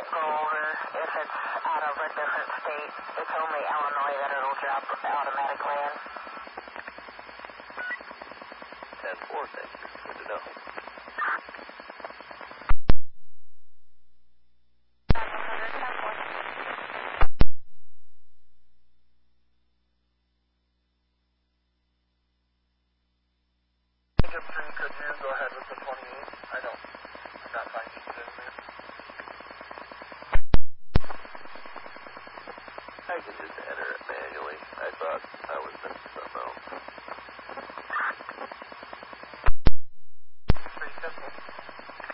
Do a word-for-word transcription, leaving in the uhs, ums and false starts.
go over if it's out of a different state. It's only Illinois that it'll drop automatically in. ten four, thank you. Good to know. Could you go ahead with the twenty-eight? I don't, I'm not finding it in there. I can just add